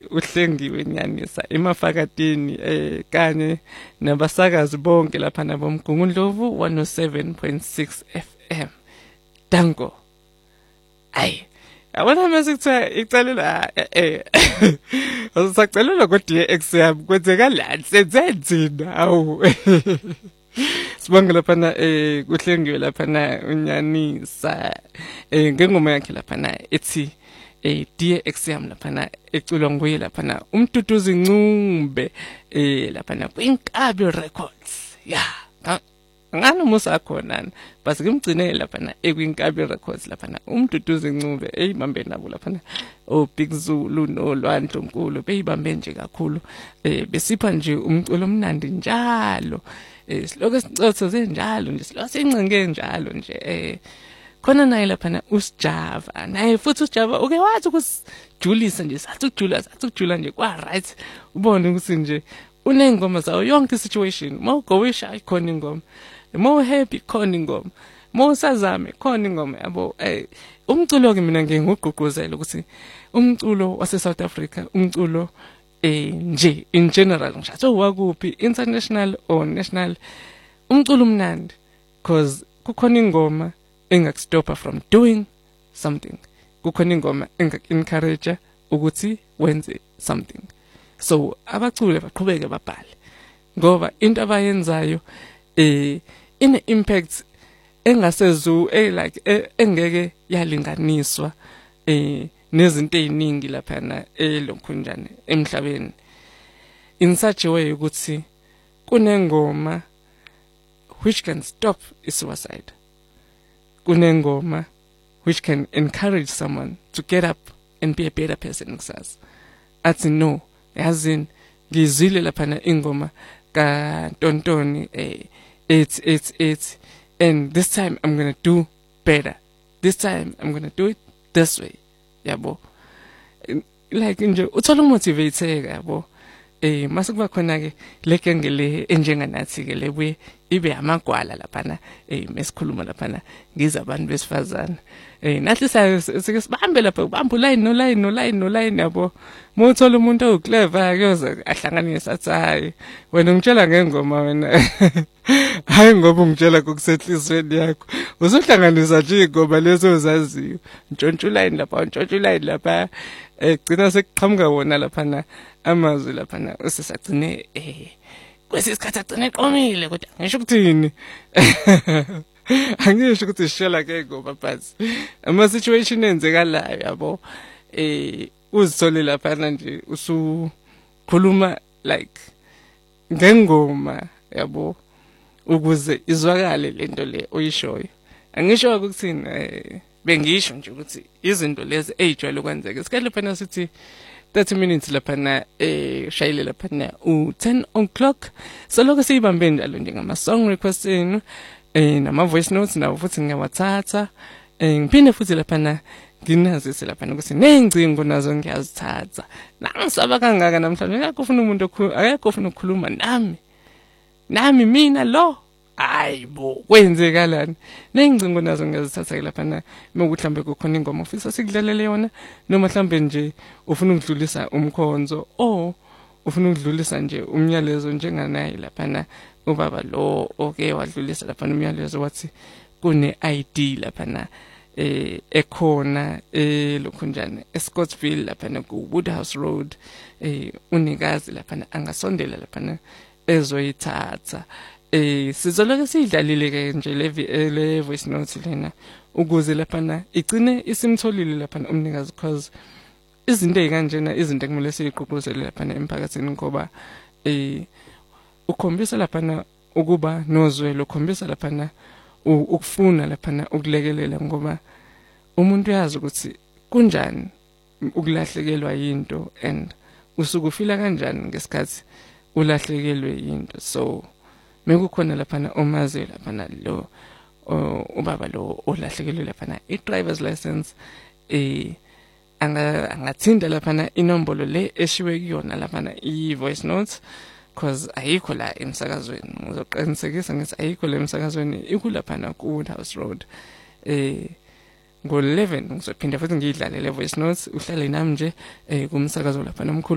uhlengiwe nyanisa emafakatini kanye nabasakazi bonke lapha nabomgungundlovu 107.6 FM. Danko. Ay. Yabona mase kuthiwa icalela Usacelela kodwa exam kwenzeka lani senzenzina awu. Sibonga lapha kuhlengiwe lapha unyanisa ngengoma yakhe lapha ethi dear exam lapha eculwa nguye lapha umduduzi Ncumbe lapha kwiNkabi Records. Yeah. Ngani musa khona base ngimgcine lapha ekwinkabi records lapha umduduzi Ncube eyibambe nabo lapha Big Zulu noLwandle Nkulu beyibambe nje kakhulu besipha nje umculo omnandi njalo siloke sicothoze njalo nje silo sincenge njalo nje khona naye lapha uSjava naye futhi uSjava uke wathi ukusijulisa nje sathi ukujula nje kwa right ubone ukuthi nje unengoma zawo yonke situation mawugowisha ikhona ingoma mo happy khona ingoma mo sazame khona ingoma yabo umculo ke mina ngingugqugquzela ukuthi umculo wase South Africa umculo nje in general ngisho wakuphi international or national umculo umnandi because kukhona ingoma engakustopha from doing something kukhona ingoma engakencourage ukuthi wenze something so abaculi baqhubeke babhale ngoba into abayenzayo ine impact engasezu like engeke yalinganiswa nezinto eziningi lapha lokhunjane emhlabeni in such a way ukuthi kunengoma which can stop suicide kunengoma which can encourage someone to get up and be a better person kusasa athi no yazini ngizile lapha ingoma ka Tontoni it's and this time I'm going to do better. This time I'm going to do it this way. Yabo. Like nje uthola motivated yabo. Mase kuba khona ke lekengele enjenganathi ke lebuye ibe amagwala lapha mesikhuluma lapha ngiza abantu besifazana nathi sike sibambe lapha ubamba line yabo mothola umuntu oclever kuyoze ahlanganisa athi wena ngitshela ngengoma wena hayi ngoba ungitshela kokusehlizweni yakho uzohlanganisa nje ingoma lezo ozaziyo ntshontshu line lapha gcina sekuqhamuka wona lapha amazwi lapha usisagcine kwesisikhathi agcine eqomile kodwa ngisho ukuthini angisho ukuthi shela ke ngoba but ama situation enzekalayo yabo uzithole lapha nje usukhuluma like ngengoma yabo ukuze izwakale lento le oyishoyo angisho ukuthini bengisho nje ukuthi izinto lezi ejwayele ukwenzeka isikhathi lapha sithi 30 minutes lapha shayile lapha u10 o'clock so lokho siyibambe njalo njengama song requests enu nama voice notes nawo futhi ngiyawathatha ngiphinde futhi lapha nginazise lapha ukuthi nengcingo nazo ngiyazithatha nangisaba kangaka namhlanje akekho ufuna umuntu akekho ufuna ukukhuluma nami mina lo ayibo kwenzekalani nengcingo nazo ngiyazithatha lapha mekuthi mhlambe kukhona ingoma ufisa sikudlalele yona noma mhlambe nje ufuna ukudlulisa umkhonzo ufuna ukudlulisa nje umyalezo njenganayi lapha ubaba lo oke wadlulisa lapha umyalezo wathi kune ID lapha ekhona lokhunjane eScottsville lapha ku Woodhouse Road unikazi lapha angasondela lapha ezoyithatha sizoloke sidlalile ke nje le voice note lena ukuze lapha igcine isimtholile lapha umnikazi because izinto ezikanjena izinto ekumele siyiqoqozele lapha emphakathini ngoba ukhombisa lapha ukuba nozwelo ukhombisa lapha ukufuna lapha ukulekelela ngoba umuntu uyazi ukuthi kunjani ukulahlekelwa yinto and usukufila kanjani ngesikhathi ulahlekelwe yinto so mekukhona lapha omazi lapha lo ubaba lo olahlekelwe lapha i-driver's license angathinda lapha inombolo le eshiwe kuyona lapha i-voice notes because ayikho la emsakazweni ngizoqinisekisa ngithi ayikho la emsakazweni ikulapha ku Woodhouse Road ngo11 ngizophinda futhi ngiyidlalele voice notes uhlale nami nje kumsakazo lapha nomkhulu